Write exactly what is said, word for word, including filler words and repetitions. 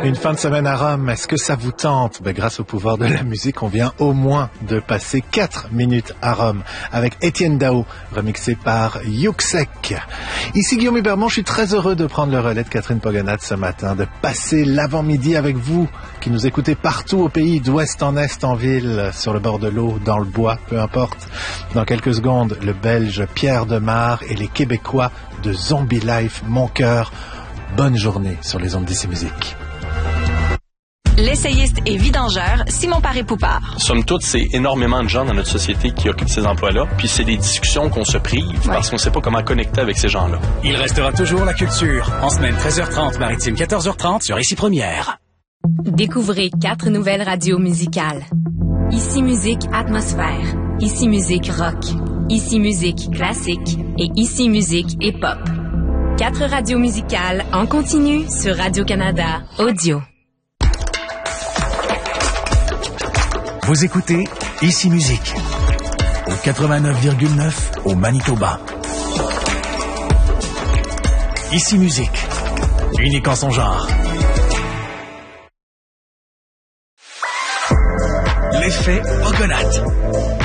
Une fin de semaine à Rome, est-ce que ça vous tente? Ben, grâce au pouvoir de la musique, on vient au moins de passer quatre minutes à Rome avec Étienne Dao, remixé par Yuxek. Ici Guillaume Hubermont, je suis très heureux de prendre le relais de Catherine Pogonat ce matin, de passer l'avant-midi avec vous, qui nous écoutez partout au pays, d'ouest en est, en ville, sur le bord de l'eau, dans le bois, peu importe. Dans quelques secondes, le Belge Pierre Demar et les Québécois de Zombie Life, Mon Cœur. Bonne journée sur les ondes d'Ici Musique. L'essayiste et vidangeur Simon Paré-Poupard. Somme toute, c'est énormément de gens dans notre société qui occupent ces emplois-là, puis c'est des discussions qu'on se prive ouais. parce qu'on ne sait pas comment connecter avec ces gens-là. Il restera toujours la culture. En semaine treize heures trente, maritime quatorze heures trente sur Ici Première. Découvrez quatre nouvelles radios musicales. Ici Musique Atmosphère, Ici Musique Rock, Ici Musique Classique et Ici Musique Hip-Hop. Quatre radios musicales en continu sur Radio-Canada Audio. Vous écoutez Ici Musique au quatre-vingt-neuf virgule neuf au Manitoba. Ici Musique, unique en son genre. L'effet Pogonat.